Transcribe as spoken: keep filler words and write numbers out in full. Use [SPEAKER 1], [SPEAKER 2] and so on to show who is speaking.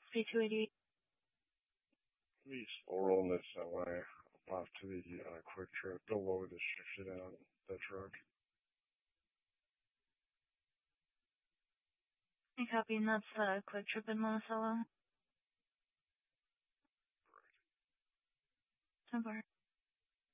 [SPEAKER 1] B two eighty-eight.
[SPEAKER 2] Please slow roll this way off to the uh, quick trip below the shift it out the truck.
[SPEAKER 1] You copy, and that's uh, Quick Trip in Monticello.
[SPEAKER 2] Correct.
[SPEAKER 1] ten four.